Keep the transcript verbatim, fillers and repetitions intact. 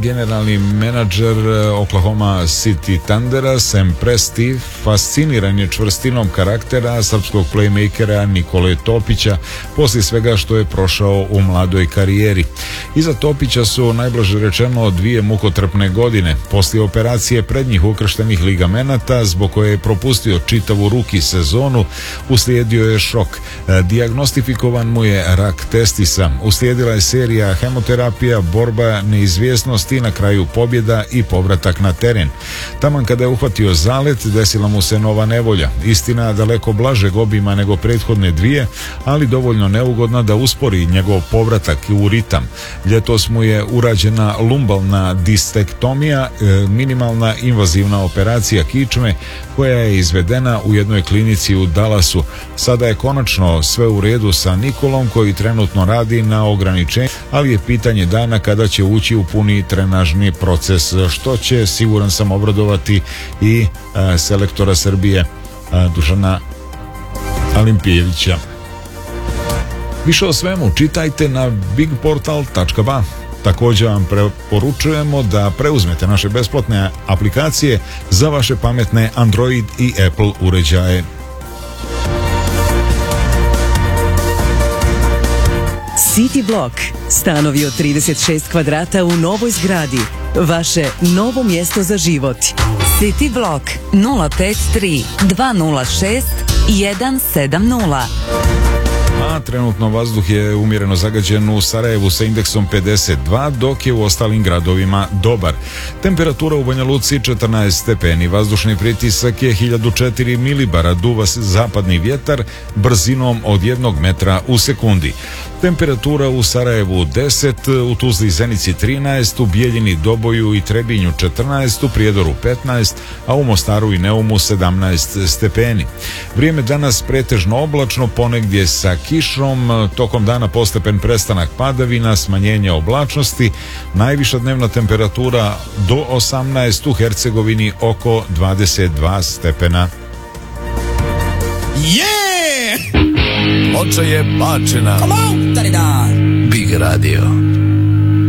generalni menadžer Oklahoma City Thundera Sam Presti fasciniran je čvrstinom karaktera srpskog playmakera Nikole Topića poslije svega što je prošao u mladoj karijeri. Iza Topića su najblaže rečeno dvije mukotrpne godine. Poslije operacije prednjih ukrštenih ligamenata zbog koje je propustio čitavu ruki sezonu, uslijedio je šok. Dijagnostifikovan mu je rak testisa. Uslijedila je serija hemoterapija, borba, neizvjesnost i na kraju pobjeda i povratak na teren. Taman kada je uhvatio zalet, desila mu se nova nevolja. Istina daleko blažeg obima nego prethodne dvije, ali dovoljno neugodna da uspori njegov povratak u ritam. Ljetos mu je urađena lumbalna distektomija, minimalna invazivna operacija kičme koja je izvedena u jednoj klinici u Dallasu. Sada je konačno sve u redu sa Nikolom koji trenutno radi na ograničenju, ali je pitanje dana kada će ući u puni trenažni proces, što će, siguran sam, obradovati i a, selektora Srbije a, Dušana Alimpijevića. Više o svemu čitajte na bigportal tačka ba. Također vam preporučujemo da preuzmete naše besplatne aplikacije za vaše pametne Android i Apple uređaje. City Block. Stanovi od trideset šest kvadrata u novoj zgradi. Vaše novo mjesto za život. City Block nula pet tri dva nula šest jedan sedam nula. A trenutno vazduh je umjereno zagađen u Sarajevu sa indeksom pedeset dva, dok je u ostalim gradovima dobar. Temperatura u Banja Luci četrnaest stepeni, vazdušni pritisak je hiljadu četiri milibara, duva zapadni vjetar brzinom od jednog metra u sekundi. Temperatura u Sarajevu deset, u Tuzli i Zenici trinaest, u Bijeljini, Doboju i Trebinju četrnaest, u Prijedoru petnaest, a u Mostaru i Neumu sedamnaest stepeni. Vrijeme danas pretežno oblačno, ponegdje sa kišom, tokom dana postepen prestanak padavina, smanjenje oblačnosti, najviša dnevna temperatura do osamnaest, u Hercegovini oko dvadeset dva stepena. Yeah! Oča je bačena. Come on, Big Radio.